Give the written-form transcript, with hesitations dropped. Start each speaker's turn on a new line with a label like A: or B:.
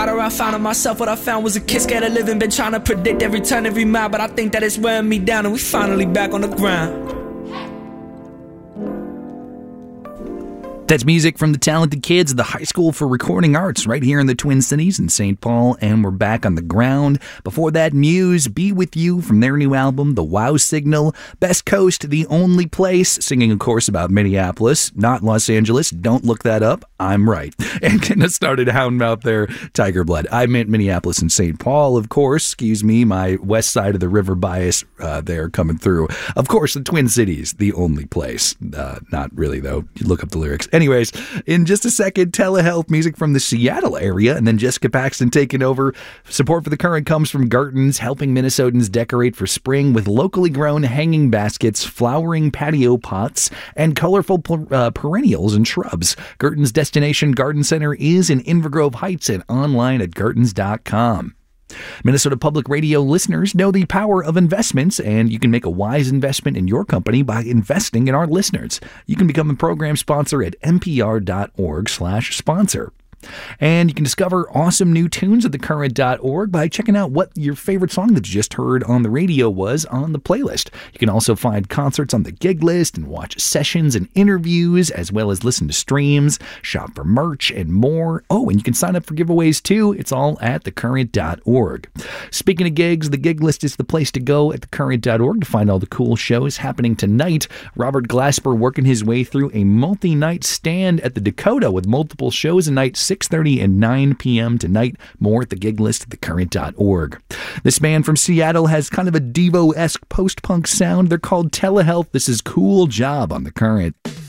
A: I found myself, what I found was a kid scared of living. Been trying to predict every turn, every mile, but I think that it's wearing me down, and we finally back on the ground.
B: That's music from the talented kids of the High School for Recording Arts right here in the Twin Cities in St. Paul, and we're back on the ground. Before that, Muse, Be With You from their new album, The Wow Signal. Best Coast, The Only Place, singing, of course, about Minneapolis, not Los Angeles. Don't look that up. I'm right. And getting us started, Houndmouth there, Tiger Blood. I meant Minneapolis and St. Paul, of course. Excuse me, my west side of the river bias there coming through. Of course, the Twin Cities, The Only Place. Not really, though. You look up the lyrics. Anyways, in just a second, telehealth music from the Seattle area, and then Jessica Paxton taking over. Support for the current comes from Gartens, helping Minnesotans decorate for spring with locally grown hanging baskets, flowering patio pots, and colorful perennials and shrubs. Gartens Destination Garden Center is in Inver Grove Heights and online at gartens.com. Minnesota Public Radio listeners know the power of investments, and you can make a wise investment in your company by investing in our listeners. You can become a program sponsor at npr.org/sponsor. And you can discover awesome new tunes at thecurrent.org by checking out what your favorite song that you just heard on the radio was on the playlist. You can also find concerts on the gig list and watch sessions and interviews, as well as listen to streams, shop for merch, and more. Oh, and you can sign up for giveaways too. It's all at thecurrent.org. Speaking of gigs, the gig list is the place to go at thecurrent.org to find all the cool shows happening tonight. Robert Glasper working his way through a multi-night stand at the Dakota with multiple shows a night, 6:30 and 9 p.m. tonight. More at the gig list at thecurrent.org. This band from Seattle has kind of a Devo-esque post-punk sound. They're called Telehealth. This is Cool Job on The Current.